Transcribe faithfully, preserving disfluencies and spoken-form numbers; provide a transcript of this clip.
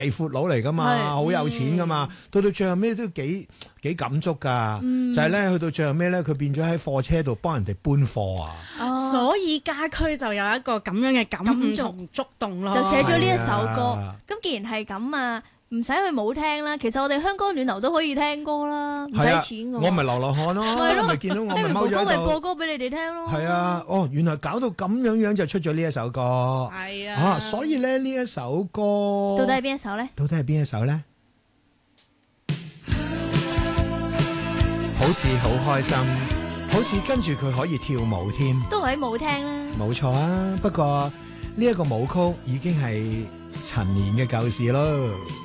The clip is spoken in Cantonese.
闊佬嚟噶嘛，好有錢噶嘛，到到最後尾都幾幾感觸噶，就係咧去到最後尾咧，佢變咗喺貨車度幫人哋搬貨啊， 所以家駒就有一個咁樣嘅感悟同觸動咯， 就寫咗呢一首歌。咁既然係咁啊，唔使去冇聽啦，其實我哋香港暖流都可以聽歌啦，唔使錢噶。 我咪流流汗咯，咪見到我咪踎咗喺度。 哥哥咪播歌俾你哋聽咯。 係啊，哦，原來搞到咁樣樣就出咗呢一首歌。 係啊， 啊，所以咧呢一首歌到底係邊一首咧？ 到底係邊一首咧？好似好開心，好似跟住佢可以跳舞添。 都喺舞廳啦。 冇錯啊，不過呢一個舞曲已經係陳年嘅舊事咯。